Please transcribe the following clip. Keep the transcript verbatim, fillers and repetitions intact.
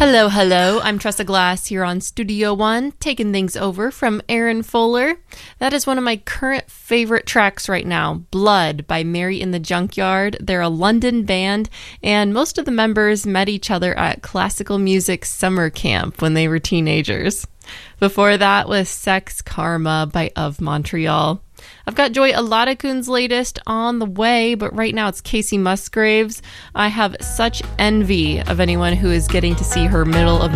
Hello, hello. I'm Tressa Glass here on Studio One, taking things over from Aaron Fuller. That is one of my current favorite tracks right now, Blood by Mary in the Junkyard. They're a London band, and most of the members met each other at classical music summer camp when they were teenagers. Before that was Sex Karma by Of Montreal. I've got Joy Oladekun's latest on the way, but right now it's Casey Musgraves. I have such envy of anyone who is getting to see her middle of